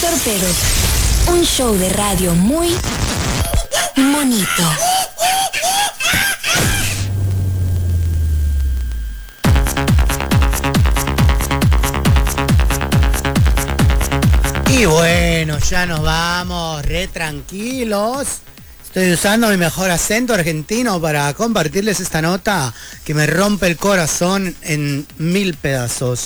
Torpedos, un show de radio muy bonito. Y bueno, ya nos vamos, re tranquilos. Estoy usando mi mejor acento argentino para compartirles esta nota que me rompe el corazón en 1000 pedazos.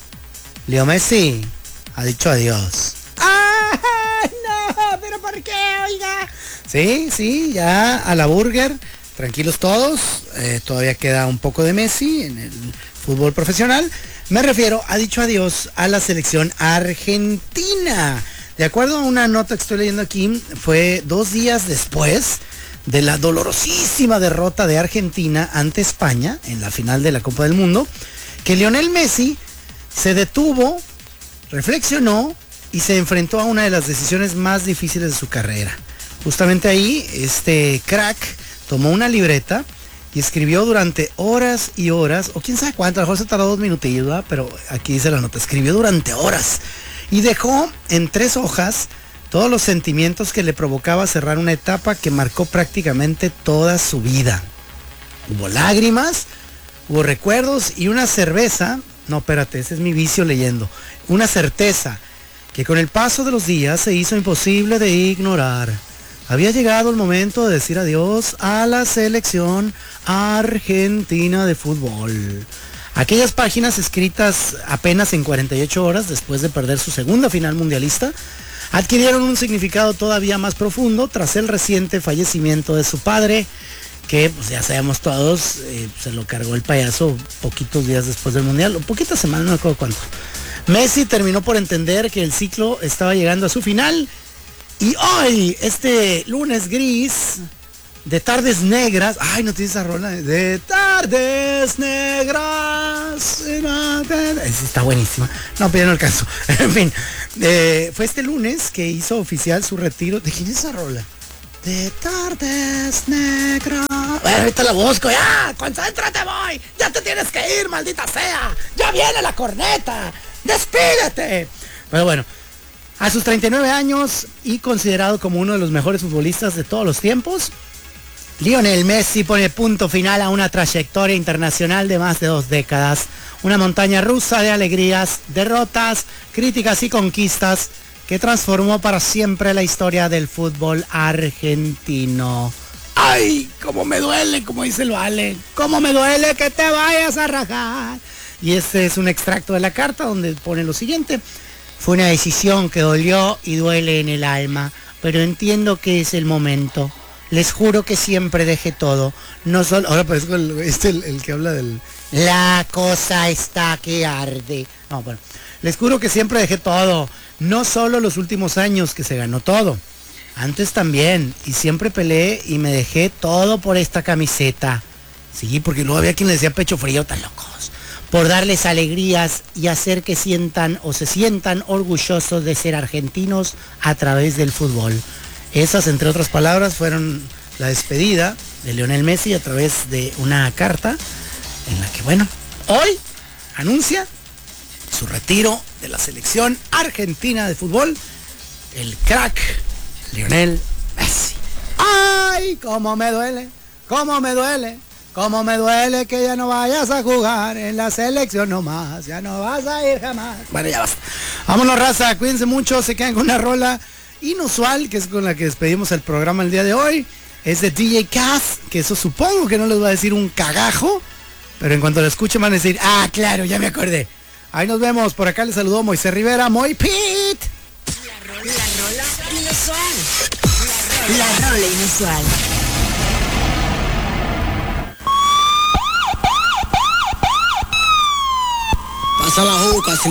Leo Messi ha dicho adiós. ¡Ah! ¡No! ¿Pero por qué, oiga? Sí, ya a la burger. Tranquilos todos. Todavía queda un poco de Messi en el fútbol profesional. Me refiero, ha dicho adiós a la selección argentina. De acuerdo a una nota que estoy leyendo aquí, fue 2 días después de la dolorosísima derrota de Argentina ante España en la final de la Copa del Mundo, que Lionel Messi se detuvo, reflexionó y se enfrentó a una de las decisiones más difíciles de su carrera. Justamente ahí, este crack tomó una libreta y escribió durante horas y horas, o quién sabe cuánto, a lo mejor se tardó 2 minutillos, ¿verdad? Pero aquí dice la nota, escribió durante horas y dejó en 3 hojas todos los sentimientos que le provocaba cerrar una etapa que marcó prácticamente toda su vida. Hubo lágrimas, hubo recuerdos y una cerveza, no, espérate, ese es mi vicio leyendo, una certeza que con el paso de los días se hizo imposible de ignorar. Había llegado el momento de decir adiós a la selección argentina de fútbol. Aquellas páginas escritas apenas en 48 horas después de perder su segunda final mundialista, adquirieron un significado todavía más profundo tras el reciente fallecimiento de su padre, que pues ya sabemos todos, se lo cargó el payaso poquitos días después del mundial, o poquitas semanas, no me acuerdo cuánto. Messi terminó por entender que el ciclo estaba llegando a su final, y hoy, este lunes gris, de tardes negras, ay, no tiene esa rola, de tardes negras, está buenísima, no, pero ya no alcanzo, en fin, fue este lunes que hizo oficial su retiro. ¿De quién es esa rola? De tardes negras. Bueno, ahorita la busco, ya, concéntrate, voy, ya te tienes que ir, maldita sea, ya viene la corneta, despídete. Pero bueno, a sus 39 años y considerado como uno de los mejores futbolistas de todos los tiempos, Lionel Messi pone punto final a una trayectoria internacional de más de 2 décadas. Una montaña rusa de alegrías, derrotas, críticas y conquistas que transformó para siempre la historia del fútbol argentino. ¡Ay! ¡Cómo me duele! Como dice el Vale. ¡Cómo me duele que te vayas a rajar! Y este es un extracto de la carta donde pone lo siguiente. Fue una decisión que dolió y duele en el alma, pero entiendo que es el momento. Les juro que siempre dejé todo. No solo... Ahora parece el que habla del... La cosa está que arde. No, bueno. Les juro que siempre dejé todo. No solo los últimos años que se ganó todo. Antes también. Y siempre peleé y me dejé todo por esta camiseta. Sí, porque luego había quien le decía pecho frío, tan locos. Por darles alegrías y hacer que sientan o se sientan orgullosos de ser argentinos a través del fútbol. Esas, entre otras palabras, fueron la despedida de Lionel Messi a través de una carta en la que, bueno, hoy anuncia su retiro de la selección argentina de fútbol, el crack Lionel Messi. ¡Ay! ¡Cómo me duele! ¡Cómo me duele! ¡Cómo me duele que ya no vayas a jugar en la selección nomás! ¡Ya no vas a ir jamás! Bueno, ya basta. Vámonos, raza. Cuídense mucho. Se quedan con una rola inusual, que es con la que despedimos el programa el día de hoy. Es de DJ Cass, que eso supongo que no les va a decir un cagajo, pero en cuanto lo escuchen van a decir, ah, claro, ya me acordé. Ahí nos vemos. Por acá les saludó Moisés Rivera, Moy Pit. La rola inusual. La rola inusual. Pasa la juca,